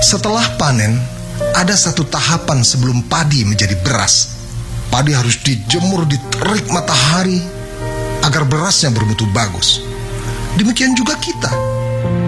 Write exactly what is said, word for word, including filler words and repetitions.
Setelah panen, ada satu tahapan sebelum padi menjadi beras. Padi harus dijemur di terik matahari agar berasnya bermutu bagus. Demikian juga kita.